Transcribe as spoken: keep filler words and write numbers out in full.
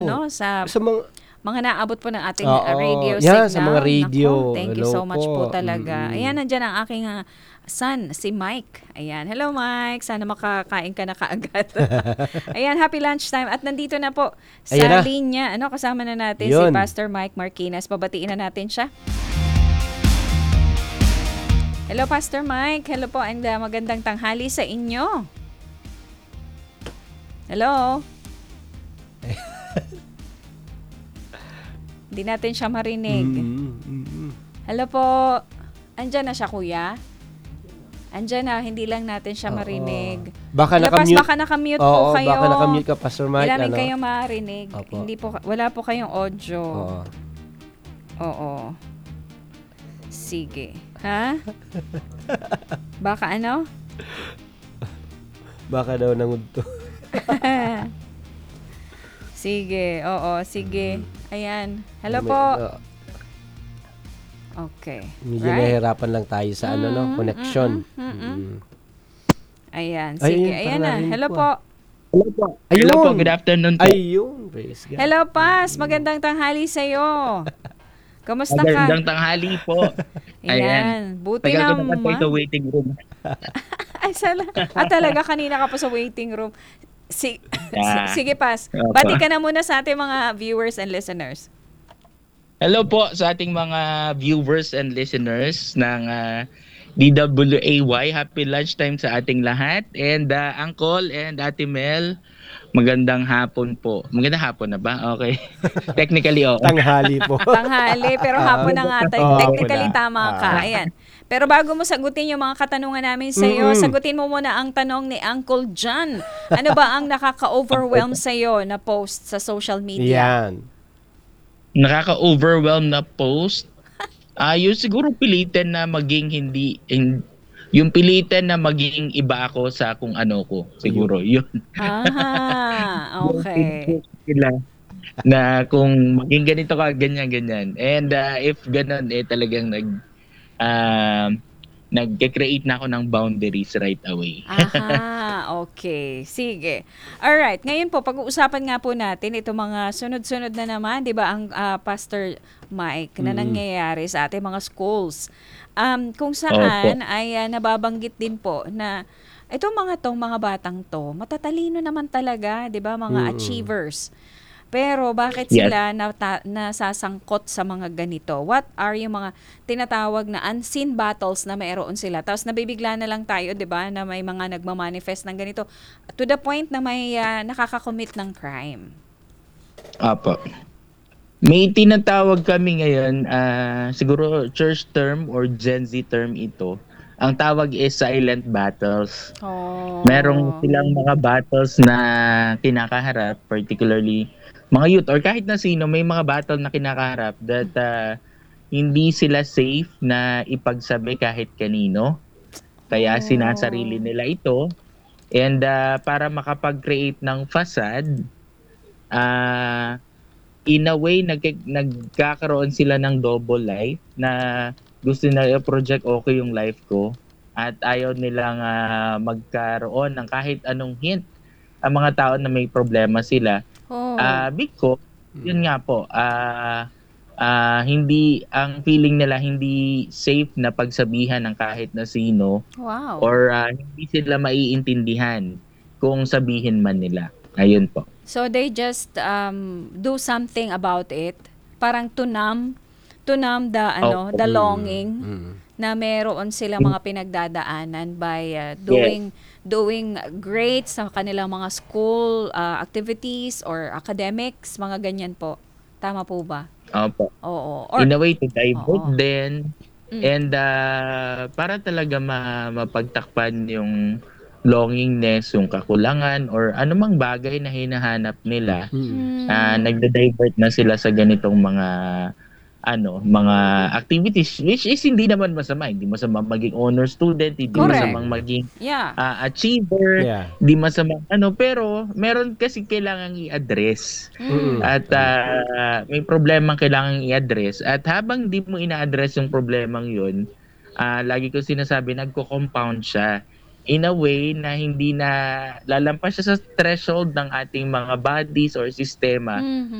no, sa Sa mga mga naabot po ng ating uh, radio Oo, yan signal. sa mga radio. Naku, thank you Hello so much po po. talaga. Mm. Ayan, nandiyan ang aking uh, son, si Mike. Ayan, hello Mike. Sana makakain ka na kaagad. Ayan, happy lunchtime. At nandito na po sa Ayan na. linya. Ano, kasama na natin si Yun. Pastor Mike Marquinez. Pabatiin na natin siya. Hello Pastor Mike. Hello po and uh, magandang tanghali sa inyo. Hello. Hindi natin siya marinig. Mm, mm, mm. Hello po. Andyan na siya, kuya? Andyan na, hindi lang natin siya Oo. marinig. Baka Hello, Pas, nakamute. baka nakamute Oo, po kayo. baka nakamute ka, Pastor Mike. Hindi namin ano? kayo marinig. Opo. Hindi po, wala po kayong audio. Oo. Oo. Sige. Ha? Baka ano? Baka daw nangudto. Sige, oo, sige. Ayan. Hello May- po. uh, Okay. Medyo Right? nahihirapan lang tayo sa ano, no? Mm, Connection. mm, mm, mm. Mm. Ayan, Ay, sige. ayun, Ayan parang na. narinig Hello ko, po. Hello po. Ayun. Hello po, good afternoon po. Ayun. Praise God. Hello, Pas. Magandang tanghali sa'yo. Kamusta ka? Magandang tanghali po. Ayan. Buti Tagal ko naman naman. sa waiting room. Ay, sala. Ah, talaga kanina ka pa sa waiting room. Si, Yeah. si- sige, Pas. Opo. Bati ka na muna sa ating mga viewers and listeners. Hello po sa ating mga viewers and listeners ng ah, D W A Y. Happy lunchtime sa ating lahat. And uh, Uncle and Ate Mel, magandang hapon po. Magandang hapon na ba? Okay. Technically, oo. Tanghali po. Tanghali, pero hapon na nga. Oo, Te- hapon Technically, na. tama ka. Ah. Ayan. Pero bago mo sagutin yung mga katanungan namin sa iyo, Mm-mm. sagutin mo muna ang tanong ni Uncle John. Ano ba ang nakaka-overwhelm sa iyo na post sa social media? Yan. Nakaka-overwhelm na post. Ah, yung siguro pilitan na maging hindi in, yung pilitan na maging iba ako sa kung ano ko. Siguro yun. Ah, okay. Sila na kung maging ganito ka, ganyan, ganyan. And uh, if ganun, eh talagang nag, uh, nag-create na ako ng boundaries right away. Aha, okay. Sige. Alright, ngayon po, pag-uusapan nga po natin itong mga sunod-sunod na naman, di ba, ang ah, Pastor Mike na Mm. nangyayari sa ating mga schools. Um, kung saan ay ah, nababanggit din po na itong mga tong mga batang to, matatalino naman talaga, di ba, mga Mm. achievers. Pero bakit Yes. sila nata- nasasangkot sa mga ganito? What are yung mga tinatawag na unseen battles na mayroon sila? Tapos nabibigla na lang tayo, 'di ba, na may mga nagma-manifest ng ganito to the point na may ah, nakaka-commit ng crime. Apo. May tinatawag kami ngayon, ah, siguro church term or Gen Z term ito. Ang tawag is silent battles. Oh. Merong silang mga battles na kinakaharap, particularly mga youth or kahit na sino, may mga battle na kinakaharap that ah, hindi sila safe na ipagsabi kahit kanino. Kaya Oh. sinasarili nila ito. And ah, para makapag-create ng facade, ah in a way, nag nagkakaroon sila ng double life na gusto na i-project okay yung life ko at ayaw nilang ah, magkaroon ng kahit anong hint ang mga tao na may problema sila. Oh. Ah, because, yun nga po, ah ah, hindi, ang feeling nila hindi safe na pagsabihan ng kahit na sino Wow. or ah, hindi sila maiintindihan kung sabihin man nila. Ayun po. So they just um do something about it. Parang to numb to numb the ano, Oh. the longing. Mm. Na meron sila mga pinagdadaanan by uh, doing doing great sa kanilang mga school uh, activities or academics, mga ganyan po. Tama po ba? Opo. Oo. Or, In a way to divert Oo. din Mm. and uh, para talaga ma- mapagtakpan yung longingness, yung kakulangan or anumang bagay na hinahanap nila, Mm. Hmm. ah, nagda-divert na sila sa ganitong mga ano, mga activities which is hindi naman masama, hindi masama maging honor student, hindi Correct. masamang maging yeah. ah, achiever, Yeah. hindi masamang ano, pero meron kasi kailangang i-address. Mm. At ah, may problemang kailangang i-address. At habang di mo ina-address yung problemang yun, ah, lagi ko sinasabi, nagko-compound siya. in a way na hindi na lalampas siya sa threshold ng ating mga bodies or sistema Mhm.